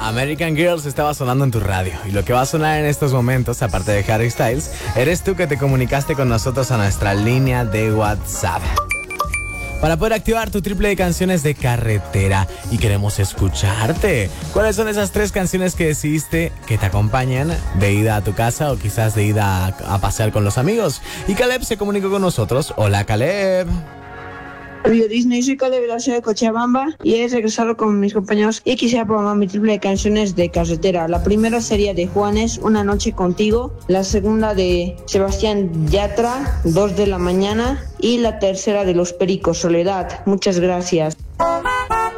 American Girls estaba sonando en tu radio y lo que va a sonar en estos momentos, aparte de Harry Styles, eres tú que te comunicaste con nosotros a nuestra línea de WhatsApp para poder activar tu triple de canciones de carretera y queremos escucharte. ¿Cuáles son esas 3 canciones que decidiste que te acompañan de ida a tu casa o quizás de ida a pasear con los amigos? Y Caleb se comunicó con nosotros. Hola, Caleb. Radio Disney, soy Caleb de la ciudad de Cochabamba y he regresado con mis compañeros y quisiera programar mi triple de canciones de carretera. La primera sería de Juanes, Una noche contigo. La segunda de Sebastián Yatra, 2 de la mañana. Y la tercera de Los Pericos, Soledad. Muchas gracias.